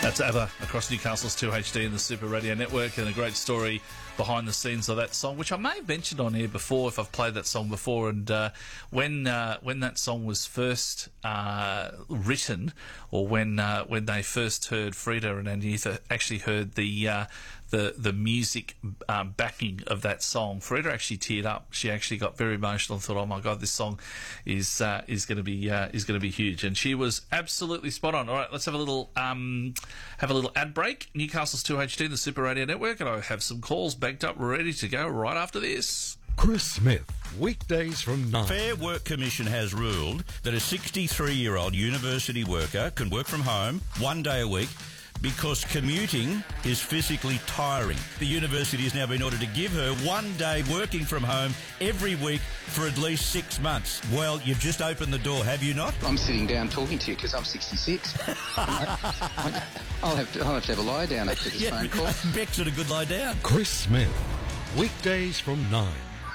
That's ABBA across Newcastle's 2HD and the Super Radio Network, and a great story behind the scenes of that song, which I may have mentioned on here before if I've played that song before. And when that song was first written, or when they first heard Frida and Agnetha actually heard the music backing of that song, Frida actually teared up. She actually got very emotional and thought, "Oh my God, this song is going to be huge." And she was absolutely spot on. All right, let's have a little ad break. Newcastle's 2HD, the Super Radio Network, and I have some calls banked up, ready to go right after this. Chris Smith, weekdays from 9. Fair Work Commission has ruled that a 63-year-old university worker can work from home 1 day a week because commuting is physically tiring. The university has now been ordered to give her 1 day working from home every week for at least 6 months. Well, you've just opened the door, have you not? I'm sitting down talking to you because I'm 66. I'll have to have a lie down after this phone call. Beck's at a good lie down. Chris Smith, weekdays from 9.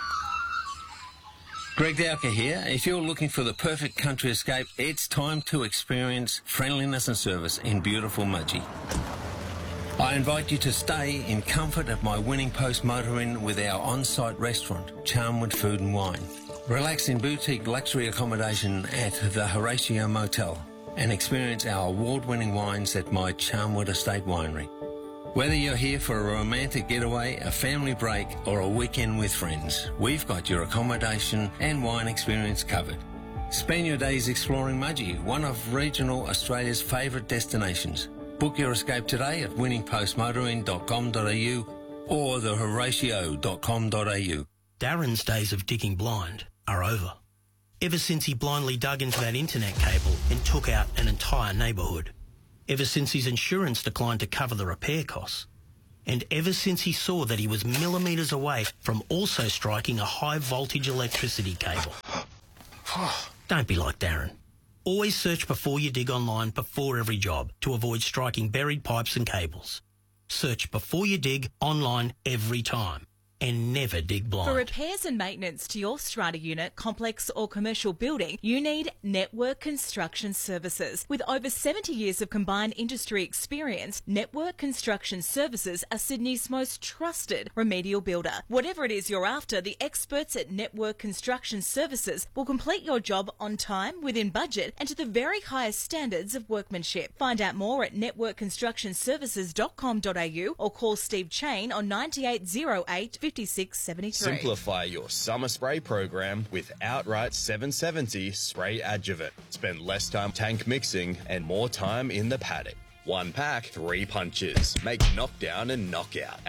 Greg Dowker here. If you're looking for the perfect country escape, it's time to experience friendliness and service in beautiful Mudgee. I invite you to stay in comfort at my Winning Post Motor Inn with our on-site restaurant, Charmwood Food and Wine. Relax in boutique luxury accommodation at the Horatio Motel and experience our award-winning wines at my Charmwood Estate Winery. Whether you're here for a romantic getaway, a family break, or a weekend with friends, we've got your accommodation and wine experience covered. Spend your days exploring Mudgee, one of regional Australia's favourite destinations. Book your escape today at winningpostmotoring.com.au or thehoratio.com.au. Darren's days of digging blind are over. Ever since he blindly dug into that internet cable and took out an entire neighbourhood. Ever since his insurance declined to cover the repair costs. And ever since he saw that he was millimetres away from also striking a high-voltage electricity cable. Don't be like Darren. Always search before you dig online before every job to avoid striking buried pipes and cables. Search before you dig online every time. And never dig blind. For repairs and maintenance to your strata unit, complex or commercial building, you need Network Construction Services. With over 70 years of combined industry experience, Network Construction Services are Sydney's most trusted remedial builder. Whatever it is you're after, the experts at Network Construction Services will complete your job on time, within budget, and to the very highest standards of workmanship. Find out more at networkconstructionservices.com.au or call Steve Chain on 9808 5673. Simplify your summer spray program with Outright 770 Spray Adjuvant. Spend less time tank mixing and more time in the paddock. 1 pack, 3 punches. Make knockdown and knockout.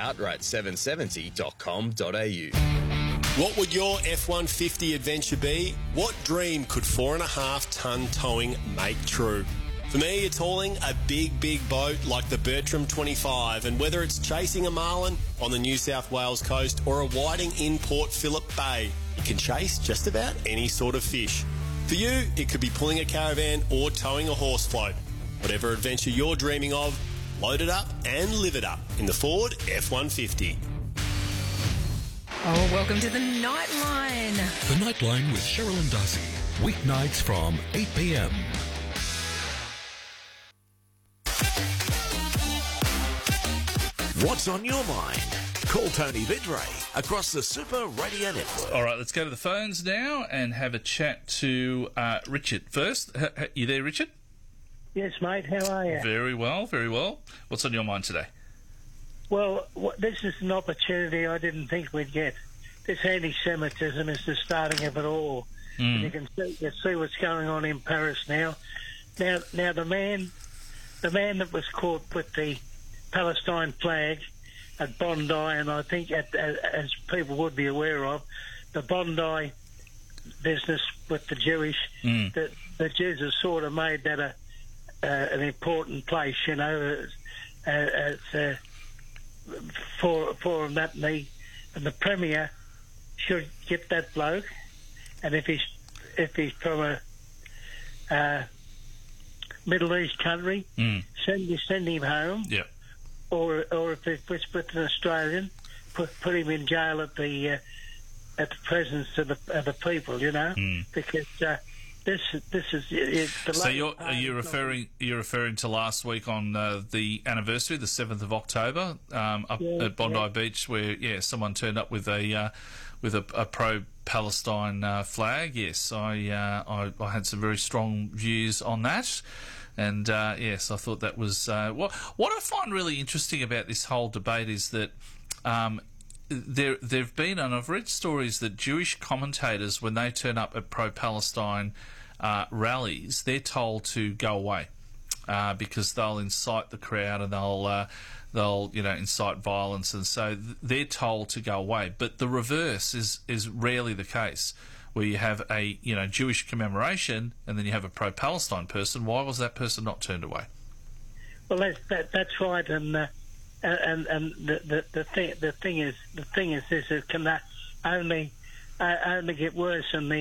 Outright770.com.au. What would your F-150 adventure be? What dream could 4.5-tonne towing make true? For me, it's hauling a big, big boat like the Bertram 25, and whether it's chasing a marlin on the New South Wales coast or a whiting in Port Phillip Bay, you can chase just about any sort of fish. For you, it could be pulling a caravan or towing a horse float. Whatever adventure you're dreaming of, load it up and live it up in the Ford F-150. Oh, welcome to the Nightline. The Nightline with Cheryl and Darcy. Weeknights from 8 p.m. What's on your mind? Call Tony Vidray across the Super Radio Network. All right, let's go to the phones now and have a chat to Richard first. You there, Richard? Yes, mate. How are you? Very well, very well. What's on your mind today? Well, this is an opportunity I didn't think we'd get. This anti-Semitism is the starting of it all. And you can see what's going on in Paris now. Now the man that was caught with the Palestine flag at Bondi, and I think as people would be aware of, the Bondi business with the Jewish, the Jews have sort of made that an important place, you know, for that, and the Premier should get that bloke, and if he's from a Middle East country, send him home. Yeah. Or if it's with an Australian, put him in jail at the presence of the people, you know, because this is the. So are you referring to last week on the anniversary, the 7th of October, up at Bondi Beach, where someone turned up with a pro-Palestine flag? Yes, I had some very strong views on that. And yes, I thought that was what I find really interesting about this whole debate is that there've been, and I've read stories that Jewish commentators, when they turn up at pro-Palestine rallies, they're told to go away because they'll incite the crowd and they'll incite violence, and so they're told to go away. But the reverse is rarely the case, where you have a Jewish commemoration and then you have a pro-Palestine person. Why was that person not turned away? Well, that's right, and the thing is this: it can only get worse, and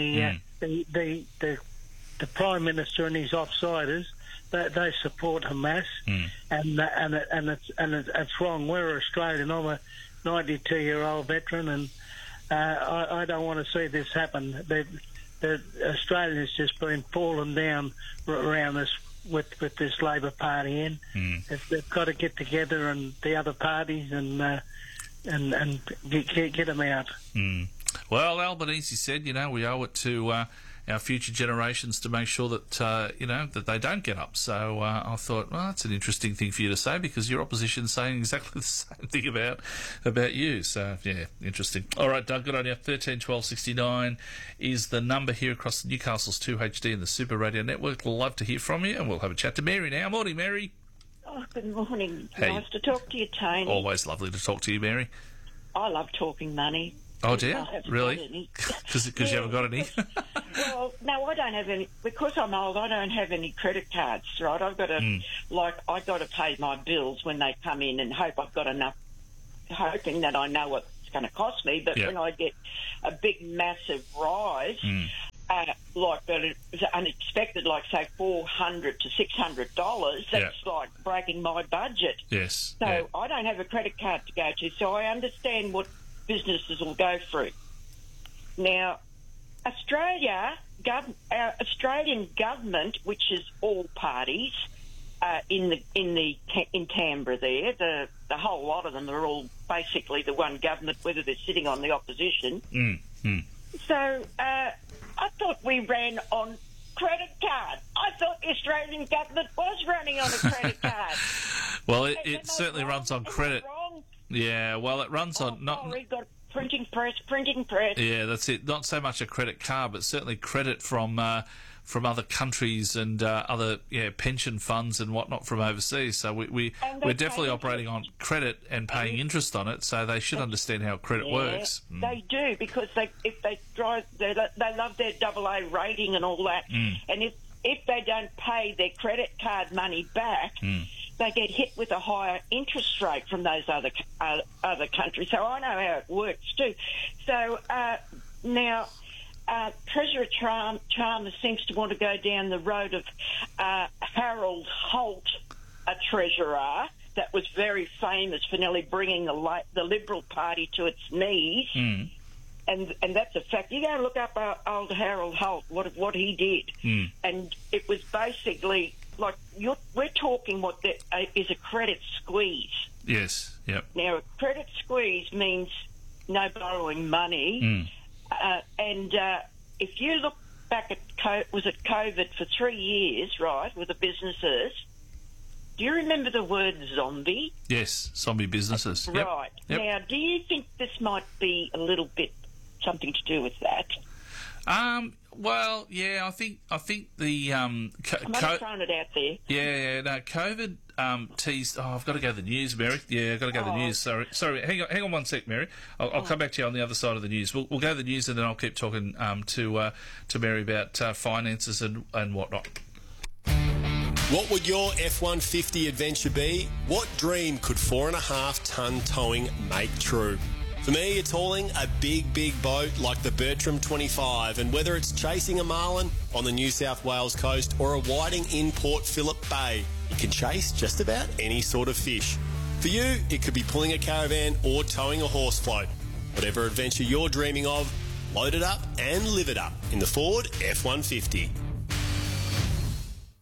the Prime Minister and his offsiders, they support Hamas, and it's wrong. We're Australian. I'm a 92-year-old veteran, and I don't want to see this happen. The Australians just been falling down around this with this Labor Party in. They've got to get together, and the other parties, and get them out. Well, Albanese said, we owe it to our future generations to make sure that that they don't get up. So I thought, well, that's an interesting thing for you to say, because your opposition's saying exactly the same thing about you. So yeah, interesting. All right, Doug, good on you. 13 12 69 is the number here across Newcastle's 2HD and the Super Radio Network. We'll love to hear from you, and we'll have a chat to Mary now. Morning, Mary. Oh, good morning. Hey. Nice to talk to you, Tony. Always lovely to talk to you, Mary. I love talking money. Oh, do you? Really? Because you haven't got any? Well, no, I don't have any. Because I'm old, I don't have any credit cards, right? I've got to, I've got to pay my bills when they come in and hope I've got enough, hoping that I know what it's going to cost me. But when I get a big, massive rise, like that is unexpected, like, say, $400 to $600, that's like breaking my budget. Yes. So I don't have a credit card to go to, so I understand what businesses will go through. Now, our Australian government, which is all parties in Canberra, there, the whole lot of them are all basically the one government, whether they're sitting on the opposition. So I thought we ran on credit card. I thought the Australian government was running on a credit card. Well, it certainly runs on credit. Yeah, well, it runs on got printing press. Yeah, that's it. Not so much a credit card, but certainly credit from other countries and other pension funds and whatnot from overseas. So we're definitely operating on credit and paying interest on it. So they should understand how credit works. They do, because they love their AA rating and all that. And if they don't pay their credit card money back, they get hit with a higher interest rate from those other countries. So I know how it works too. So now Treasurer Chalmers seems to want to go down the road of Harold Holt, a treasurer that was very famous for nearly bringing the Liberal Party to its knees. And that's a fact. You go and look up old Harold Holt, what he did. And it was basically like we're talking what is a credit squeeze. Yes, yep. Now, a credit squeeze means no borrowing money. And if you look back at COVID for 3 years, right, with the businesses, do you remember the word zombie? Yes, zombie businesses. Right. Yep. Now, do you think this might be a little bit something to do with that? Well, yeah, I think the I'm only throwing it out there. Yeah, no, COVID teased. Oh, I've got to go to the news, Mary. Yeah, I've got to go to the news. Sorry. Hang on one sec, Mary. I'll come back to you on the other side of the news. We'll go to the news, and then I'll keep talking to Mary about finances and whatnot. What would your F-150 adventure be? What dream could 4.5 tonne towing make true? For me, it's hauling a big, big boat like the Bertram 25, and whether it's chasing a marlin on the New South Wales coast or a whiting in Port Phillip Bay, you can chase just about any sort of fish. For you, it could be pulling a caravan or towing a horse float. Whatever adventure you're dreaming of, load it up and live it up in the Ford F-150.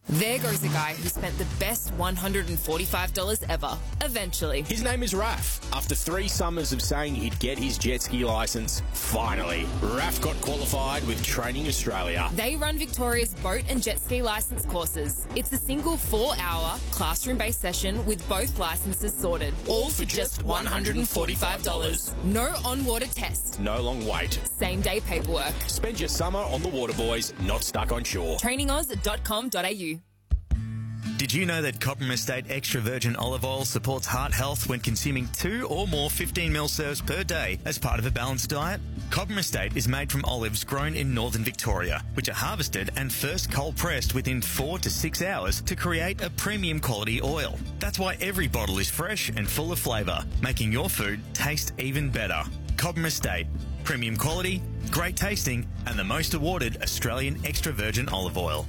There goes a guy who spent the best $145 ever, eventually. His name is Raf. After 3 summers of saying he'd get his jet ski licence, finally, Raf got qualified with Training Australia. They run Victoria's boat and jet ski licence courses. It's a single 4-hour classroom-based session with both licences sorted, all for just $145. No on-water test. No long wait. Same-day paperwork. Spend your summer on the water, boys, not stuck on shore. TrainingOz.com.au. Did you know that Cobram Estate Extra Virgin Olive Oil supports heart health when consuming 2 or more 15ml serves per day as part of a balanced diet? Cobram Estate is made from olives grown in northern Victoria, which are harvested and first cold pressed within 4 to 6 hours to create a premium quality oil. That's why every bottle is fresh and full of flavour, making your food taste even better. Cobram Estate. Premium quality, great tasting, and the most awarded Australian extra virgin olive oil.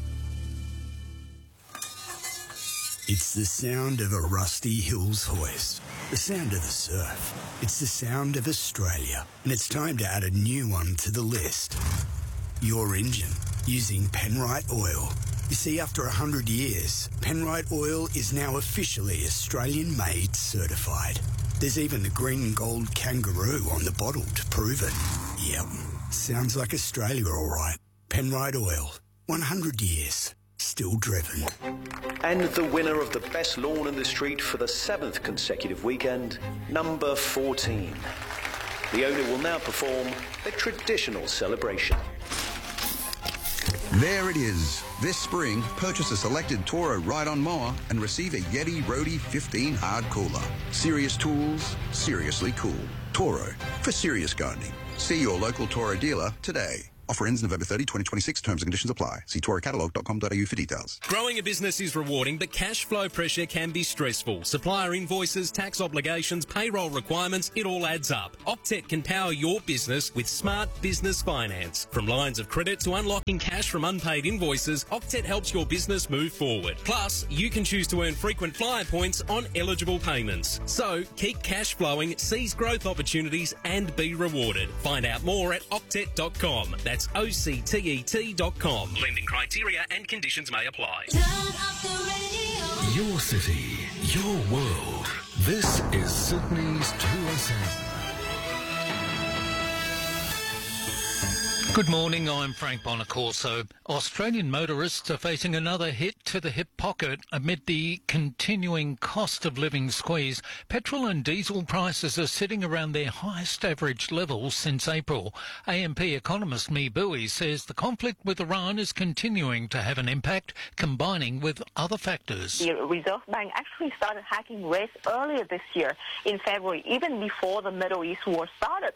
It's the sound of a Rusty Hills hoist, the sound of the surf. It's the sound of Australia, and it's time to add a new one to the list. Your engine, using Penrite Oil. You see, after 100 years, Penrite Oil is now officially Australian-made certified. There's even the green and gold kangaroo on the bottle to prove it. Yep, sounds like Australia all right. Penrite Oil, 100 years. Still driven. And the winner of the best lawn in the street for the 7th consecutive weekend, number 14. The owner will now perform the traditional celebration. There it is. This spring, purchase a selected Toro ride-on mower and receive a Yeti Roadie 15 hard cooler. Serious tools, seriously cool. Toro, for serious gardening. See your local Toro dealer today. Offer ends November 30, 2026. Terms and conditions apply. See torocatalog.com.au for details. Growing a business is rewarding, but cash flow pressure can be stressful. Supplier invoices, tax obligations, payroll requirements, it all adds up. Octet can power your business with smart business finance. From lines of credit to unlocking cash from unpaid invoices, Octet helps your business move forward. Plus, you can choose to earn frequent flyer points on eligible payments. So, keep cash flowing, seize growth opportunities, and be rewarded. Find out more at octet.com. That's OCTET.com. Lending criteria and conditions may apply. Your city, your world. This is Sydney's 2SM. Good morning, I'm Frank Bonacorso. Australian motorists are facing another hit to the hip pocket amid the continuing cost of living squeeze. Petrol and diesel prices are sitting around their highest average levels since April. AMP economist Mi Bui says the conflict with Iran is continuing to have an impact, combining with other factors. The Reserve Bank actually started hiking rates earlier this year in February, even before the Middle East war started.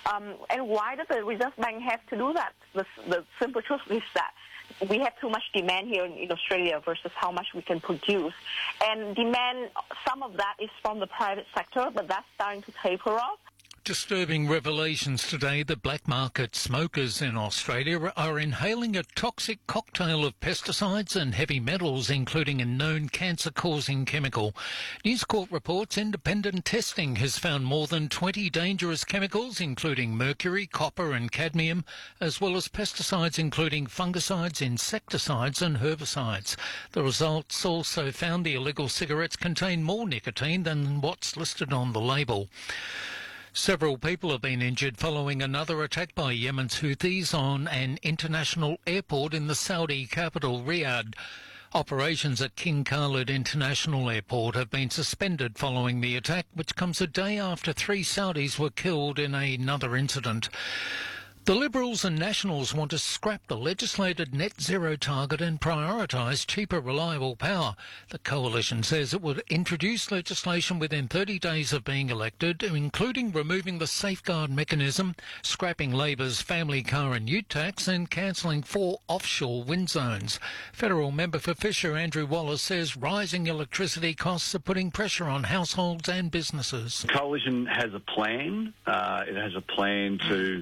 And why does the Reserve Bank have to do that? The simple truth is that we have too much demand here in Australia versus how much we can produce. And demand, some of that is from the private sector, but that's starting to taper off. Disturbing revelations today that black market smokers in Australia are inhaling a toxic cocktail of pesticides and heavy metals, including a known cancer-causing chemical. News Corp reports independent testing has found more than 20 dangerous chemicals, including mercury, copper and cadmium, as well as pesticides including fungicides, insecticides and herbicides. The results also found the illegal cigarettes contain more nicotine than what's listed on the label. Several people have been injured following another attack by Yemen's Houthis on an international airport in the Saudi capital, Riyadh. Operations at King Khalid International Airport have been suspended following the attack, which comes a day after 3 Saudis were killed in another incident. The Liberals and Nationals want to scrap the legislated net zero target and prioritise cheaper, reliable power. The coalition says it would introduce legislation within 30 days of being elected, including removing the safeguard mechanism, scrapping Labor's family car and ute tax and cancelling 4 offshore wind zones. Federal member for Fisher, Andrew Wallace, says rising electricity costs are putting pressure on households and businesses. The coalition has a plan. It has a plan to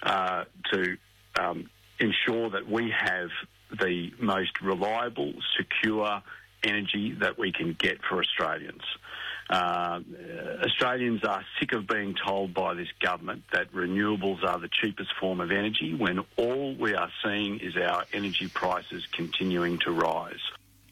ensure that we have the most reliable, secure energy that we can get for Australians. Australians are sick of being told by this government that renewables are the cheapest form of energy when all we are seeing is our energy prices continuing to rise.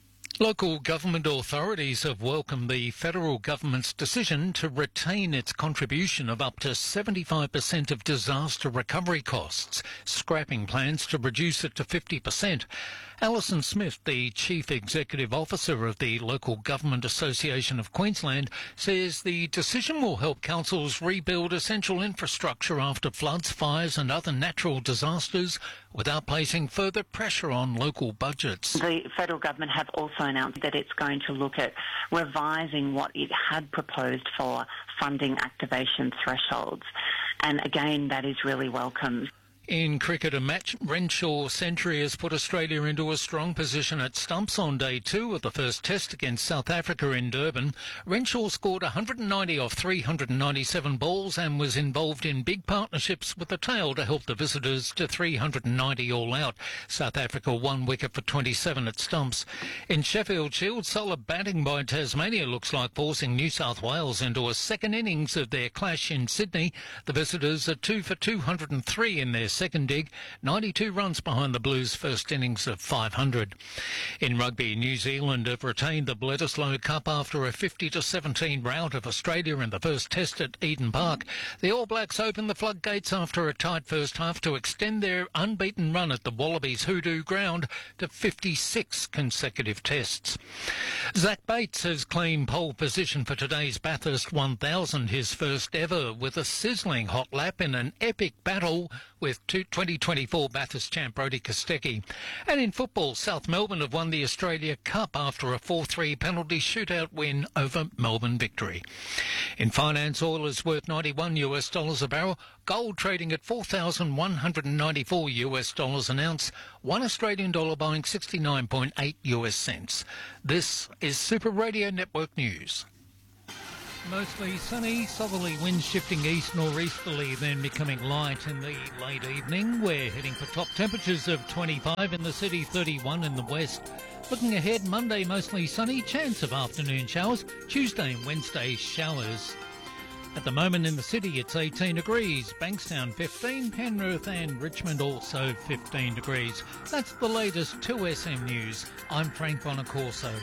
Local government authorities have welcomed the federal government's decision to retain its contribution of up to 75% of disaster recovery costs, scrapping plans to reduce it to 50%. Alison Smith, the Chief Executive Officer of the Local Government Association of Queensland, says the decision will help councils rebuild essential infrastructure after floods, fires and other natural disasters without placing further pressure on local budgets. The federal government have also announced that it's going to look at revising what it had proposed for funding activation thresholds. And again, that is really welcome. In cricket, a match Renshaw century has put Australia into a strong position at stumps on day 2 of the first test against South Africa in Durban. Renshaw scored 190 off 397 balls and was involved in big partnerships with the tail to help the visitors to 390 all out. South Africa 1 wicket for 27 at stumps. In Sheffield Shield, solid batting by Tasmania looks like forcing New South Wales into a second innings of their clash in Sydney. The visitors are 2 for 203 in their second dig, 92 runs behind the Blues' first innings of 500. In rugby, New Zealand have retained the Bledisloe Cup after a 50-17 rout of Australia in the first test at Eden Park. The All Blacks opened the floodgates after a tight first half to extend their unbeaten run at the Wallabies' Hoodoo ground to 56 consecutive tests. Zach Bates has claimed pole position for today's Bathurst 1000, his first ever, with a sizzling hot lap in an epic battle with 2024 Bathurst champ Brodie Kostecki. And in football, South Melbourne have won the Australia Cup after a 4-3 penalty shootout win over Melbourne Victory. In finance, oil is worth $91 a barrel, gold trading at $4,194 an ounce, $1 Australian dollar buying 69.8 US cents. This is Super Radio Network News. Mostly sunny, southerly winds shifting east nor'easterly, then becoming light in the late evening. We're heading for top temperatures of 25 in the city, 31 in the west. Looking ahead, Monday mostly sunny, chance of afternoon showers. Tuesday and Wednesday showers. At the moment in the city it's 18 degrees, Bankstown 15, Penrith and Richmond also 15 degrees. That's the latest 2SM News. I'm Frank Bonacorso.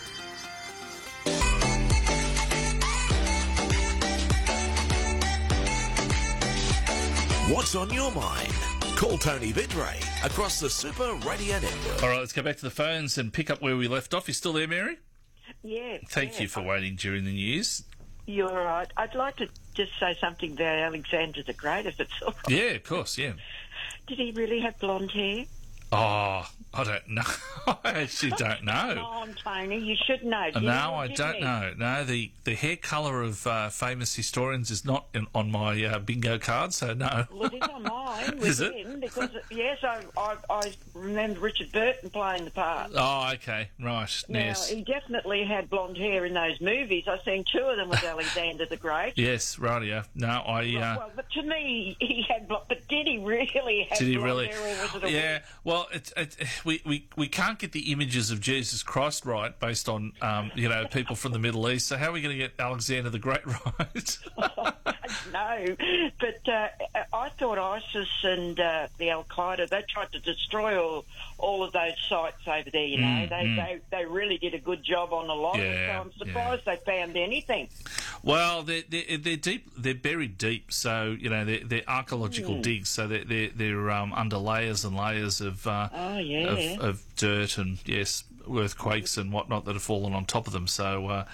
What's on your mind? Call Tony Vidray across the Super Radio Network. All right, let's go back to the phones and pick up where we left off. You still there, Mary? Yeah. Thank you for waiting during the news. You're all right. I'd like to just say something about Alexander the Great, if it's all right. Yeah, of course, yeah. Did he really have blonde hair? Oh, I don't know. I actually don't know. Come on, Tony, you should know. No, I don't know. No, the hair colour of famous historians is not on my bingo card, so no. Well, it is on mine with Is it? him because, yes, I remember Richard Burton playing the part. Oh, okay, right, Now, yes. he definitely had blonde hair in those movies. I've seen 2 of them with Alexander the Great. Yes, rightio. No, Well, but to me, he had blonde. But did he really have Did he blonde really? hair, or was it a Yeah. Well, we can't get the images of Jesus Christ right based on people from the Middle East. So how are we going to get Alexander the Great right? No, but I thought ISIS and the Al Qaeda, they tried to destroy all of those sites over there. You know, they really did a good job on a lot. Yeah, so I'm surprised they found anything. Well, they're deep. They're buried deep. So they're archaeological digs. So they're under layers and layers of of dirt and earthquakes and whatnot that have fallen on top of them. So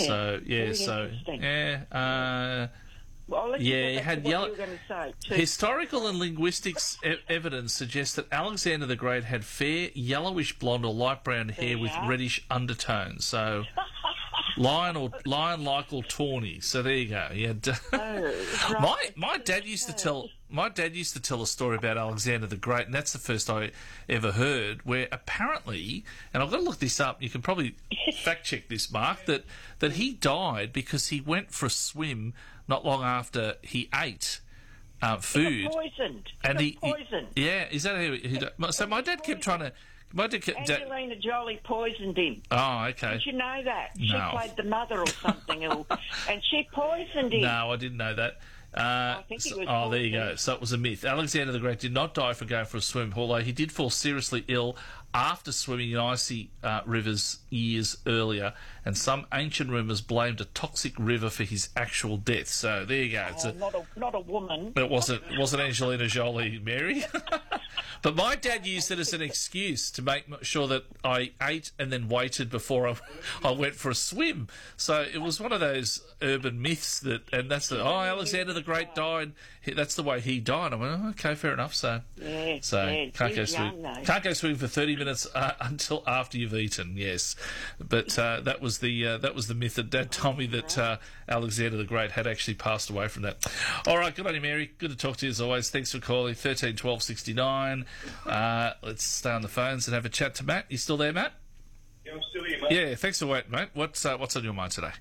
you had yellow. Historical and linguistics evidence suggests that Alexander the Great had fair, yellowish blonde or light brown hair with reddish undertones. So lion-like or tawny. So there you go. He had, my dad used to tell a story about Alexander the Great, and that's the first I ever heard, where apparently, and I've got to look this up, you can probably fact check this, Mark, that he died because he went for a swim not long after he ate food. He got poisoned. Poisoned. Is that how he died? So my dad kept trying to... Angelina Jolie poisoned him. Oh, okay. Did you know that? No. She played the mother or something, and she poisoned him. No, I didn't know that. I think he was there you go. So it was a myth. Alexander the Great did not die from going for a swim, although he did fall seriously ill after swimming in icy rivers years earlier, and some ancient rumours blamed a toxic river for his actual death. So there you go. It's not a woman. It wasn't Angelina Jolie, Mary. But my dad used it as an excuse to make sure that I ate and then waited before I went for a swim. So it was one of those urban myths and that's Alexander the Great died. That's the way he died. I went, okay, fair enough. So can't go swim. Can't go swimming for 30 minutes until after you've eaten. Yes, but that was the myth that Dad told me that Alexander the Great had actually passed away from that. All right, good on you, Mary. Good to talk to you as always. Thanks for calling 13 12 69. Let's stay on the phones and have a chat to Matt. You still there, Matt? Yeah, I'm still here, mate. Yeah, thanks for waiting, mate. What's on your mind today?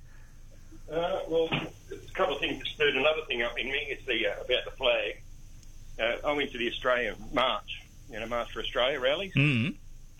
Well, it's a couple of things that stirred another thing up in me. It's about the flag. I went to the Australian March, March for Australia rallies. Mm.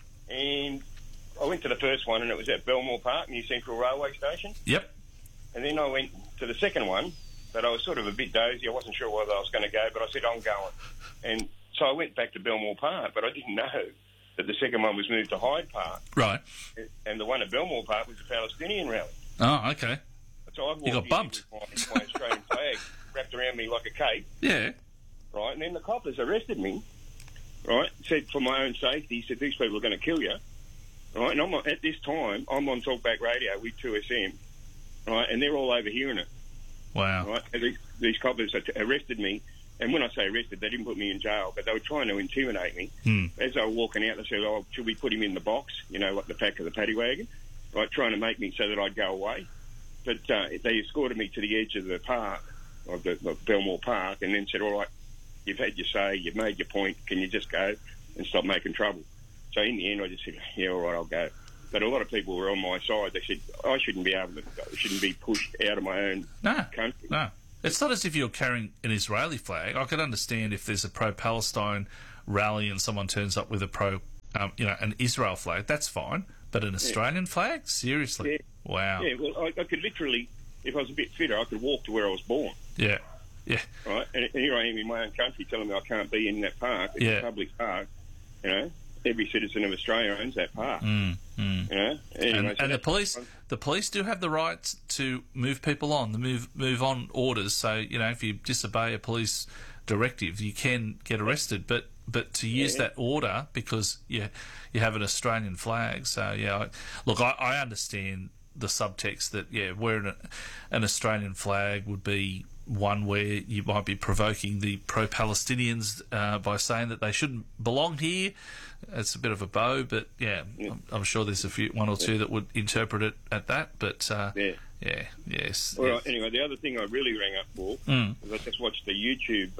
And I went to the first one, and it was at Belmore Park, New Central Railway Station. Yep. And then I went to the second one, but I was sort of a bit dozy. I wasn't sure whether I was going to go, but I said, I'm going. And so I went back to Belmore Park, but I didn't know that the second one was moved to Hyde Park. Right. And the one at Belmore Park was a Palestinian rally. Oh, okay. So I you got bumped. With my Australian flag wrapped around me like a cape. Yeah. Right, and then the coppers arrested me. Right, said for my own safety, said these people are going to kill you. Right, and at this time, I'm on Talkback Radio with 2SM. Right, and they're all overhearing it. Wow. Right, and these coppers arrested me. And when I say arrested, they didn't put me in jail, but they were trying to intimidate me. As they were walking out, they said, should we put him in the box, like the back of the paddy wagon? Right, trying to make me so that I'd go away. But they escorted me to the edge of the park, of Belmore Park, and then said, all right, you've had your say, you've made your point, can you just go and stop making trouble? So in the end, I just said, yeah, all right, I'll go. But a lot of people were on my side. They said, I shouldn't be pushed out of my own country. No. It's not as if you're carrying an Israeli flag. I could understand if there's a pro-Palestine rally and someone turns up with a an Israel flag. That's fine. But an Australian flag? Seriously? Yeah. Wow. Yeah, well, I could literally, if I was a bit fitter, I could walk to where I was born. Yeah. Yeah. Right? And here I am in my own country telling me I can't be in that park. It's a public park. Every citizen of Australia owns that park. Anyway, and the police do have the right to move people on, the move on orders. So if you disobey a police directive, you can get arrested. But to use that order because you have an Australian flag. So I understand the subtext that wearing an Australian flag would be one where you might be provoking the pro-Palestinians by saying that they shouldn't belong here. It's a bit of a bow, but I'm sure there's one or two that would interpret it at that. But yes. All right. Anyway, the other thing I really rang up for was I just watched the YouTube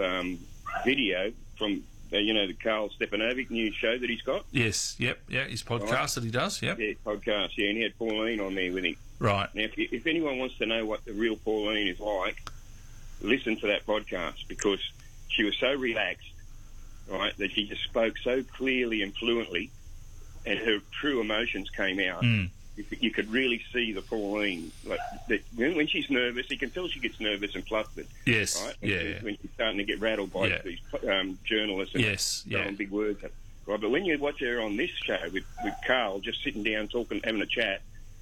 video from the Carl Stefanovic new show that he's got. Yes. Yep. Yeah. His podcast that he does. Yep. Yeah, podcast. Yeah, and he had Pauline on there with him. Right. Now, if anyone wants to know what the real Pauline is like, listen to that podcast because she was so relaxed, right, that she just spoke so clearly and fluently, and her true emotions came out. You could really see the Pauline, when she's nervous, you can tell she gets nervous and flustered. Yes, right? When she's starting to get rattled by these journalists and throwing big words. Right, but when you watch her on this show with Carl, just sitting down talking, having a chat,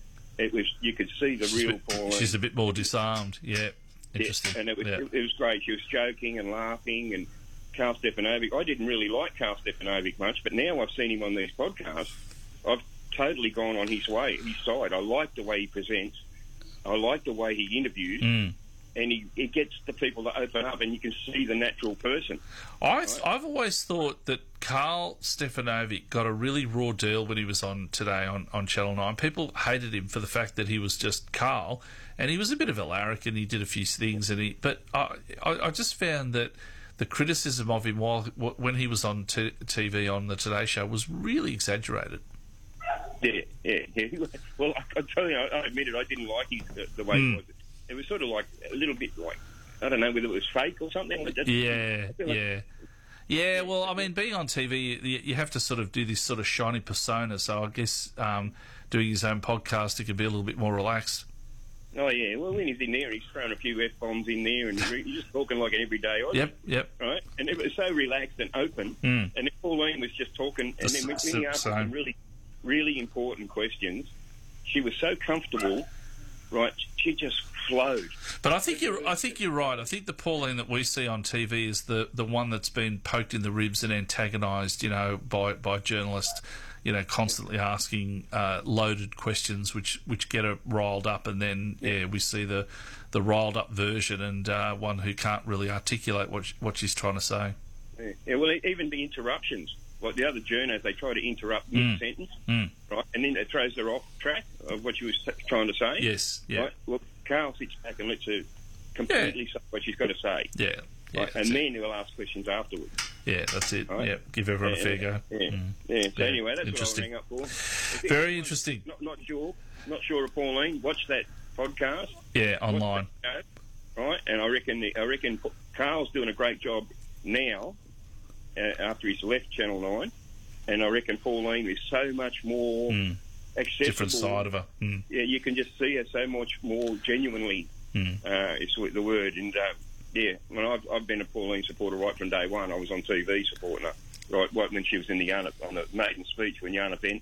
you could see the real Pauline. She's a bit more disarmed. Yeah. Interesting. Yeah, and it was great. She was joking and laughing, and Carl Stefanovic. I didn't really like Carl Stefanovic much, but now I've seen him on these podcasts. I've totally gone on his side. I like the way he presents. I like the way he interviews, and he gets the people to open up, and you can see the natural person. I've always thought that Carl Stefanovic got a really raw deal when he was on today on Channel 9. People hated him for the fact that he was just Carl, and he was a bit of a larrikin. He did a few things, but I just found that the criticism of him when he was on TV on the Today Show was really exaggerated. Yeah. Well, I tell you, I admit it. I didn't like the way he was. It was sort of like a little bit like, I don't know whether it was fake or something. Yeah, well, I mean, being on TV, you have to sort of do this sort of shiny persona. So I guess doing his own podcast, he could be a little bit more relaxed. Oh, yeah. Well, when he's in there, he's throwing a few F-bombs in there, and he's just talking like an everyday Aussie. Yep. Right? And it was so relaxed and open. And then Pauline was just talking, and then when he asked some really, really important questions, she was so comfortable, right? She just flowed. But I think you're right. I think the Pauline that we see on TV is the one that's been poked in the ribs and antagonised, by journalists, constantly asking loaded questions which get her riled up, and then we see the riled up version and one who can't really articulate what she's trying to say. Yeah. Well, even the interruptions. Like the other journos, they try to interrupt mid-sentence, right? And then it throws her off track of what she was trying to say. Yes, yeah. Right? Well, Carl sits back and lets her completely say what she's got to say. Yeah. Right? And then he'll ask questions afterwards. Yeah, that's it. Right? Yeah, give everyone a fair go. Yeah. So anyway, that's what I rang up for. Very interesting. Not sure of Pauline. Watch that podcast. Yeah, online. Right, and I reckon Carl's doing a great job now. After he's left Channel 9, and I reckon Pauline is so much more accessible. Different side of her. Yeah, you can just see her so much more genuinely, is the word. And, I've been a Pauline supporter right from day one. I was on TV supporting her, right when she was on the maiden speech when Jana Bent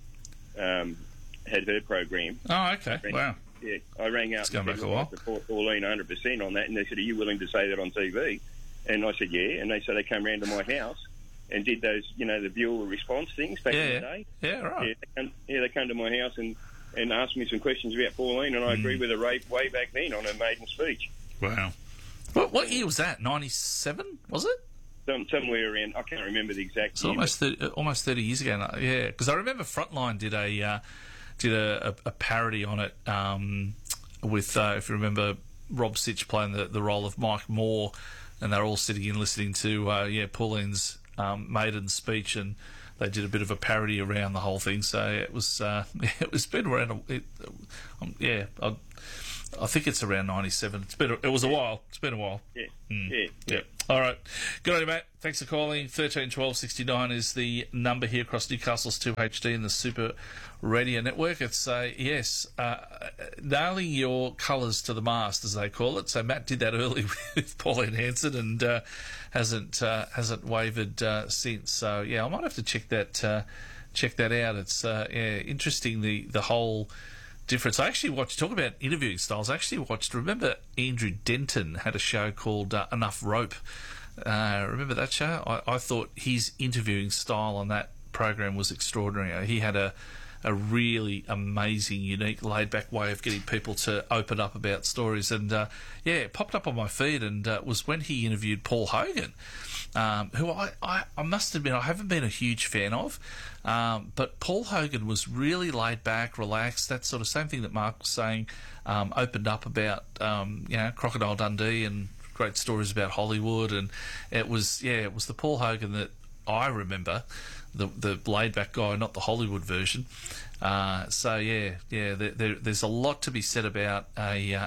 had her program. Oh, okay. Wow. Yeah, I rang up it's going back a while. I support Pauline 100% on that, and they said, are you willing to say that on TV? And I said, yeah, and they said they came round to my house and did those, the viewer response things back in the day. Yeah, right. They came to my house and asked me some questions about Pauline, and I agreed with her way back then on her maiden speech. Wow. What year was that? 97, was it? Somewhere around, I can't remember the exact year. Almost 30 years ago now. Yeah, because I remember Frontline did a parody on it with, if you remember, Rob Sitch playing the role of Mike Moore, and they're all sitting in listening to Pauline's maiden speech, and they did a bit of a parody around the whole thing. So it was been around. I think it's around 97. It was a while. It's been a while. Yeah. All right. Good on you, mate. Thanks for calling. 13 12 69 is the number here across Newcastle's 2HD and the Super Radio Network. It's nailing your colours to the mast, as they call it. So Matt did that early with Pauline Hanson and hasn't wavered since. So I might have to check that out. It's interesting the whole difference. I actually watched, talk about interviewing styles, remember Andrew Denton had a show called Enough Rope. Remember that show? I thought his interviewing style on that program was extraordinary. He had a really amazing, unique, laid-back way of getting people to open up about stories. And, it popped up on my feed, and it was when he interviewed Paul Hogan, who I must admit I haven't been a huge fan of. But Paul Hogan was really laid-back, relaxed, that sort of same thing that Mark was saying, opened up about, Crocodile Dundee and great stories about Hollywood. And it was the Paul Hogan that I remember, the laid-back guy, not the Hollywood version. There's a lot to be said about a